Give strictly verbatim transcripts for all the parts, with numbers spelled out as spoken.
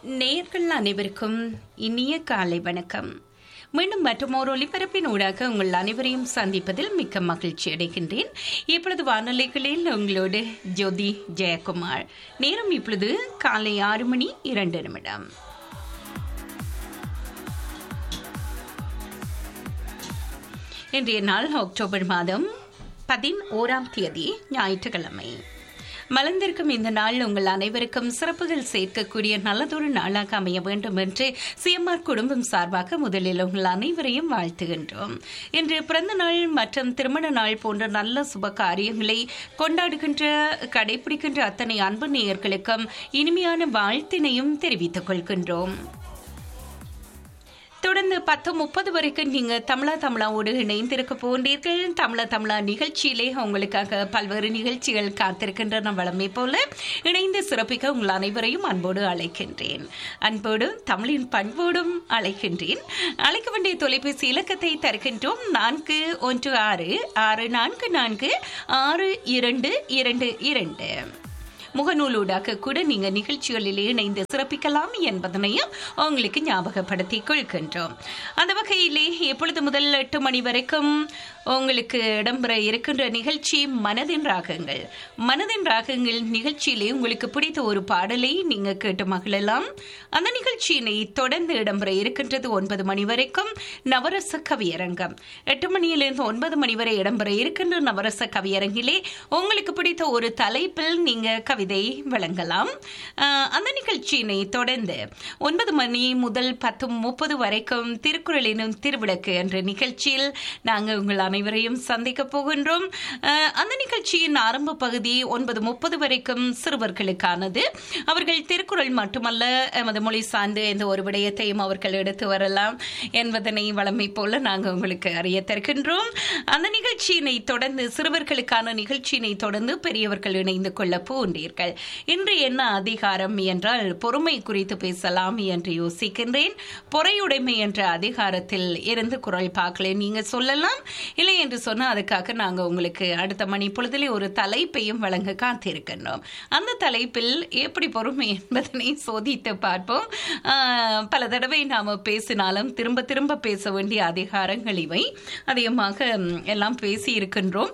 நேயர்கள் அனைவருக்கும் இனிய காலை வணக்கம். மீண்டும் மற்றொரு ஒலிபரப்பின் ஊடாக உங்கள் அனைவரையும் சந்திப்பதில் மிக்க மகிழ்ச்சி அடைகின்றேன். இப்பொழுது வானொலிகளில் உங்களோடு ஜோதி ஜெயக்குமார். நேரம் இப்பொழுது காலை ஆறு மணி இரண்டு நிமிடம். இன்றைய நாள் அக்டோபர் மாதம் பதினோராம் தேதி ஞாயிற்றுக்கிழமை. மலர்ந்திருக்கும் இந்த நாள் உங்கள் அனைவருக்கும் சிறப்புகள் சேர்க்கக்கூடிய நல்லதொரு நாளாக அமைய வேண்டும் என்று சிஎம்ஆர் குடும்பம் சார்பாக முதலில் உங்கள் அனைவரையும் வாழ்த்துகின்றோம். இன்று பிறந்த நாள் மற்றும் திருமண நாள் போன்ற நல்ல சுப காரியங்களை கொண்டாடுகின்ற கடைபிடிக்கின்ற அத்தனை அன்பு நேயர்களுக்கும் இனிமையான வாழ்த்தினையும் தெரிவித்துக் கொள்கின்றோம். தொடர்ந்து பத்து முப்பது வரைக்கும் நீங்க தமிழா தமிழாவோடு இணைந்திருக்க போன்றீர்கள். தமிழா தமிழா நிகழ்ச்சியிலே உங்களுக்காக பல்வேறு நிகழ்ச்சிகள் காத்திருக்கின்றன. வளமை போல இணைந்து சிறப்பிக்க உங்கள் அனைவரையும் அன்போடு அழைக்கின்றேன். அன்போடும் தமிழின் பண்போடும் அழைக்கின்றேன். அழைக்க வேண்டிய தொலைபேசி இலக்கத்தை தருகின்றோம். நான்கு ஒன்று ஆறு ஆறு நான்கு நான்கு ஆறு இரண்டு இரண்டு இரண்டு. முகநூலூடாக கூட நீங்க நிகழ்ச்சிகளில் இணைந்து சிறப்பிக்கலாம் என்பதனையும் உங்களுக்கு ஞாபகப்படுத்திக் கொள்கின்றோம். அந்த வகையிலே எப்பொழுது முதல் எட்டு மணி வரைக்கும் உங்களுக்கு இடம்பெற இருக்கின்ற நிகழ்ச்சி மனதின் ராகங்கள். மனதின் ராகங்கள் நிகழ்ச்சியிலே உங்களுக்கு பிடித்த ஒரு பாடலை நீங்க கேட்டு மகிழலாம். அந்த நிகழ்ச்சியினை தொடர்ந்து இடம்பெற இருக்கின்றது ஒன்பது மணி வரைக்கும் நவரச கவியரங்கம். எட்டு மணியிலிருந்து ஒன்பது மணி வரை இடம்பெற இருக்கின்ற நவரச கவியரங்கிலே உங்களுக்கு பிடித்த ஒரு தலைப்பில் நீங்க கவிதை வழங்கலாம். அந்த நிகழ்ச்சியினை தொடர்ந்து ஒன்பது மணி முதல் பத்து முப்பது வரைக்கும் திருக்குறள் எனும் திருவிளக்கு என்ற நிகழ்ச்சியில் நாங்கள் உங்கள் அனைவரையும் சந்திக்க போகின்றோம். அந்த நிகழ்ச்சியின் ஆரம்ப பகுதி ஒன்பது முப்பது வரைக்கும் சிறுவர்களுக்கானது. அவர்கள் திருக்குறள் மட்டுமல்ல எமது மொழி சார்ந்து எந்த ஒரு விடயத்தையும் அவர்கள் எடுத்து வரலாம் என்பதனை வளமை போல நாங்கள் உங்களுக்கு அறிய தருகின்றோம். அந்த நிகழ்ச்சியினை தொடர்ந்து சிறுவர்களுக்கான நிகழ்ச்சியினை தொடர்ந்து பெரியவர்கள் இணைந்து கொள்ள போன்றீர்கள். இன்று என்ன அதிகாரம் என்றால் பொறுமை குறித்து பேசலாம் என்று யோசிக்கின்றேன். பொறையுடைமை என்ற அதிகாரத்தில் இருந்து குரல் பார்க்கல நீங்க சொல்லலாம். இல்லை என்று சொன்னால் அதுக்காக நாங்கள் உங்களுக்கு அடுத்த மணி பொழுதிலே ஒரு தலைப்பையும் வழங்க காத்திருக்கின்றோம். அந்த தலைப்பில் எப்படி பொறுமை என்பதனை சோதித்து பார்ப்போம். பல தடவை நாம் பேசினாலும் திரும்ப திரும்ப பேச வேண்டிய அதிகாரங்கள் இவை. அதிகமாக எல்லாம் பேசி இருக்கின்றோம்.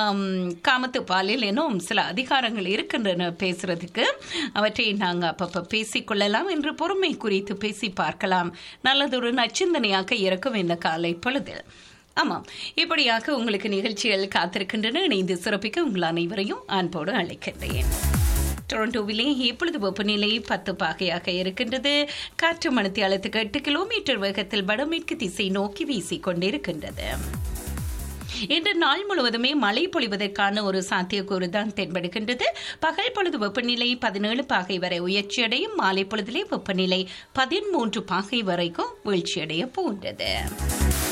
காமத்து பாலில் எனும் சில அதிகாரங்கள் இருக்கின்றன பேசுறதுக்கு. அவற்றை நாங்கள் அப்பப்போ பேசிக்கொள்ளலாம் என்று பொறுமை குறித்து பேசி பார்க்கலாம். நல்லதொரு நச்சிந்தனையாக இருக்கும் இந்த காலை பொழுதில். ஆமாம், இப்படியாக உங்களுக்கு நிகழ்ச்சிகள் காத்திருக்கின்றன. இணைந்து சிறப்பிக்க உங்கள் அனைவரையும் அன்போடு அழைக்கின்றேன். டொரண்டோவிலே இப்பொழுது வெப்பநிலை பத்து பாகையாக இருக்கின்றது. காற்று மணித்தியாலத்துக்கு எட்டு கிலோமீட்டர் வேகத்தில் வடமேற்கு திசை நோக்கி வீசிக் கொண்டிருக்கின்றது. இன்று நாள் முழுவதுமே மழை பொழிவதற்கான ஒரு சாத்தியக்கூறு தான் தென்படுகின்றது. பகல் பொழுது வெப்பநிலை பதினேழு பாகை வரை உயர்ச்சியடையும். மாலை பொழுதிலே வெப்பநிலை பதிமூன்று பாகை வரைக்கும் வீழ்ச்சியடைய போன்றது.